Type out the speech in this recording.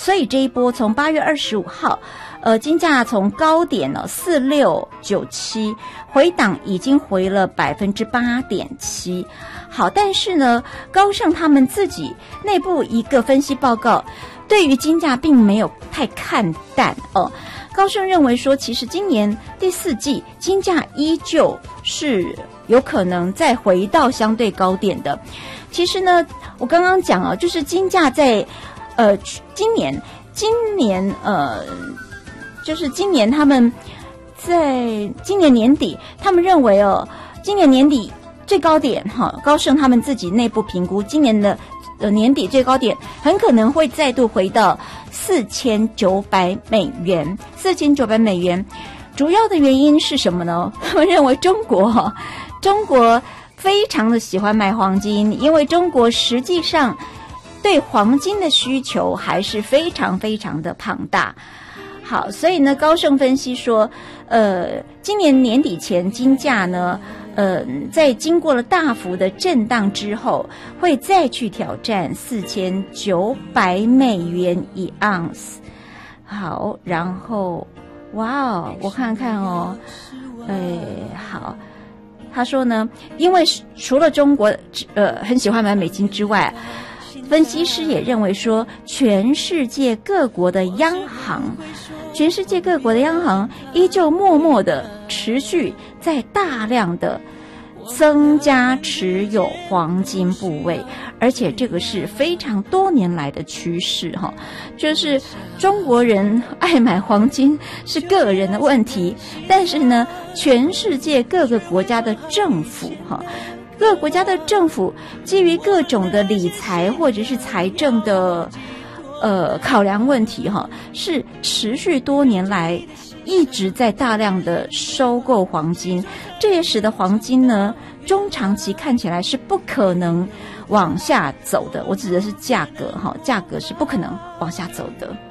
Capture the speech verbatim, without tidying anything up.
所以这一波从八月二十五号，呃，金价从高点呢四六九七回档已经回了百分之八点七。好，但是呢，高盛他们自己内部一个分析报告，对于金价并没有太看淡哦。高盛认为说，其实今年第四季金价依旧是有可能再回到相对高点的。其实呢，我刚刚讲啊，就是金价在呃今年今年呃就是今年他们在今年年底，他们认为哦，今年年底最高点哈，高盛他们自己内部评估，今年的呃年底最高点很可能会再度回到四千九百美元，四千九百美元。主要的原因是什么呢？他们认为中国哈，中国非常的喜欢买黄金，因为中国实际上对黄金的需求还是非常非常的庞大。好，所以呢，高盛分析说，呃，今年年底前金价呢，呃，在经过了大幅的震荡之后，会再去挑战四千九百美元一盎司。好，然后，哇哦，我看看哦，哎，好。他说呢，因为除了中国呃很喜欢买美金之外，分析师也认为说，全世界各国的央行，全世界各国的央行依旧默默的持续在大量的增加持有黄金部位，而且这个是非常多年来的趋势哈。就是中国人爱买黄金是个人的问题，但是呢，全世界各个国家的政府哈，各个国家的政府基于各种的理财或者是财政的呃考量问题哈，是持续多年来一直在大量的收购黄金，这也使得黄金呢中长期看起来是不可能往下走的。我指的是价格哈，价格是不可能往下走的。